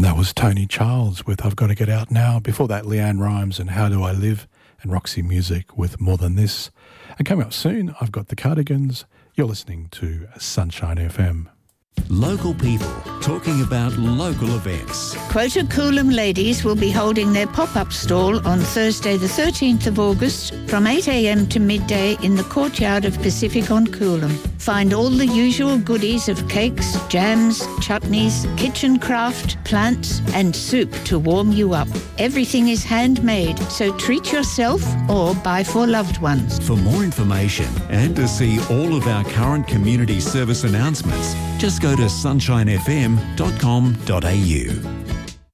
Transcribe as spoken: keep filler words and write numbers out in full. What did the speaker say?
that was Tony Charles with I've Got to Get Out Now. Before that, Leanne Rimes and How Do I Live, and Roxy Music with More Than This. And coming up soon, I've got the Cardigans. You're listening to Sunshine F M. Local people talking about local events. Quota Coolum Ladies will be holding their pop-up stall on Thursday the thirteenth of August from eight a m to midday in the courtyard of Pacific on Coolum. Find all the usual goodies of cakes, jams, chutneys, kitchen craft, plants and soup to warm you up. Everything is handmade, so treat yourself or buy for loved ones. For more information and to see all of our current community service announcements, just go to sunshine f m dot com dot a u.